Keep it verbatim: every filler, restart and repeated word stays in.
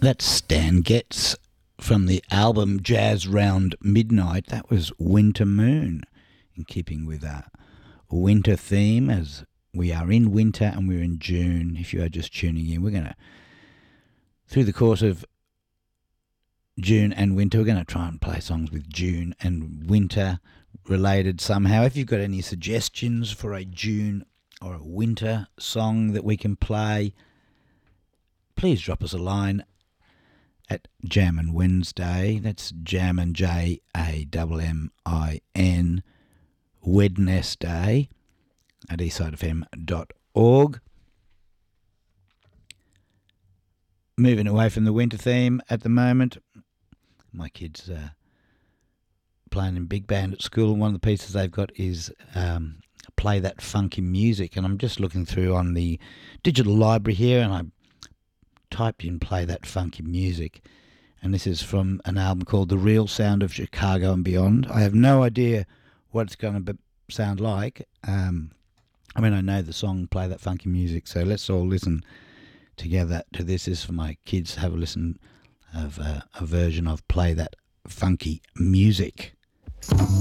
That's Stan Getz from the album Jazz Round Midnight. That was Winter Moon, in keeping with our winter theme, as we are in winter and we're in June. If you are just tuning in, we're going to, through the course of June and winter, we're going to try and play songs with June and winter related somehow. If you've got any suggestions for a June or a winter song that we can play, please drop us a line at Jammin' Wednesday. That's Jammin', J A M M I N, Wednesday at eastside f m dot org. Moving away from the winter theme at the moment. My kids are playing in big band at school, and one of the pieces they've got is um, Play That Funky Music. And I'm just looking through on the digital library here, and I typed in Play That Funky Music, and this is from an album called The Real Sound of Chicago and Beyond. I have no idea what it's going to sound like. Um, I mean, I know the song Play That Funky Music, so let's all listen together to this. This is for my kids to have a listen of uh, a version of Play That Funky Music.